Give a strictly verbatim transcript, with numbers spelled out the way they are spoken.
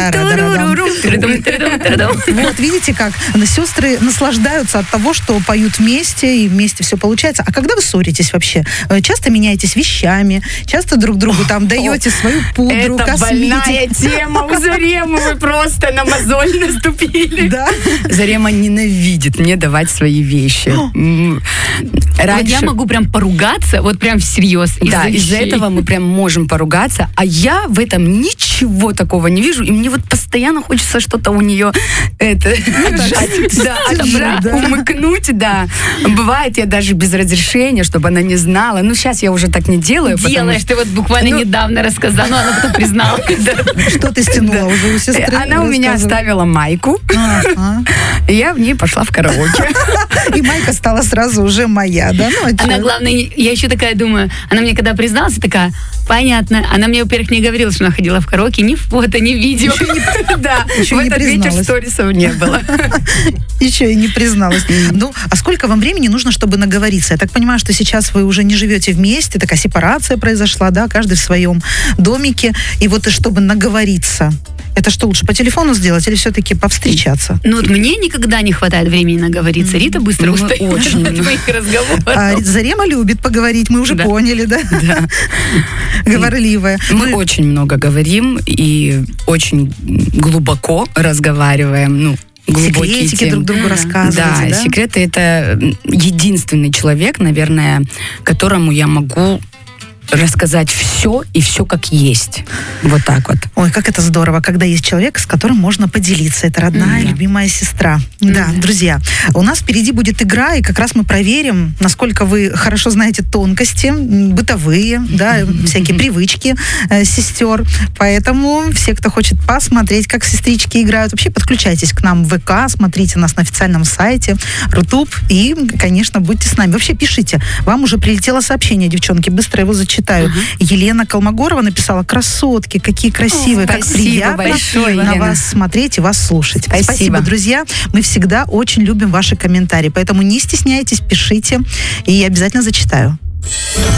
Вот, видите как? Сестры наслаждаются от того, что поют вместе, и вместе все получается. А когда вы ссоритесь вообще? Часто меняетесь вещами, часто друг другу там даете свою пудру, это косметику. больная тема. У Заремы вы просто на мозоль наступили. Да? Зарема ненавидит мне давать свои вещи. Раньше... Вот я могу прям поругаться, вот прям всерьез. Из-за да, из-за вещей. этого мы прям можем поругаться, а я в этом ничего такого не вижу, и мне вот постоянно хочется что-то у нее это, да, отобрать, умыкнуть, да. Бывает, я даже без разрешения, чтобы она не знала. Ну, сейчас я уже так не делаю. Делаешь, ты вот буквально недавно рассказала, но она потом призналась. Что ты стянула уже у сестры? Она у меня оставила майку, и я в ней пошла в караоке. И майка стала сразу уже моя, да? Она, главное, я еще такая думаю, она мне когда призналась, такая, понятно, она мне, во-первых, не говорила, что она ходила в караоке, ни фото, ни видео. Да, в этот вечер сторисов не было. Еще и не призналась. Ну, а сколько вам времени нужно, чтобы наговориться? Я так понимаю, что сейчас вы уже не живете вместе, такая сепарация произошла, да, каждый в своем домике. И вот чтобы наговориться, это что, лучше по телефону сделать или все-таки повстречаться? Ну, вот мне никогда не хватает времени наговориться. Рита быстро устает очень от моих разговоров. А Зарема любит поговорить, мы уже да. поняли, да? Да. Говорливая. Мы ну, очень много говорим и очень глубоко разговариваем, ну, глубокие секретики темы. друг другу да. рассказывать. Да, да, секреты — это единственный человек, наверное, которому я могу рассказать все и все как есть. Вот так вот. Ой, как это здорово, когда есть человек, с которым можно поделиться. Это родная, mm-hmm. любимая сестра. Mm-hmm. Да, друзья, у нас впереди будет игра, и как раз мы проверим, насколько вы хорошо знаете тонкости, бытовые, да, mm-hmm. всякие привычки э, сестер. Поэтому все, кто хочет посмотреть, как сестрички играют, вообще подключайтесь к нам в ВК, смотрите нас на официальном сайте Рутуб и, конечно, будьте с нами. Вообще пишите. Вам уже прилетело сообщение, девчонки, быстро его зачитаю. Uh-huh. Елена Колмогорова написала: красотки, какие красивые, О, как приятно большое, на Елена. Вас смотреть и вас слушать. Спасибо. Спасибо, друзья. Мы всегда очень любим ваши комментарии, поэтому не стесняйтесь, пишите, и я обязательно зачитаю.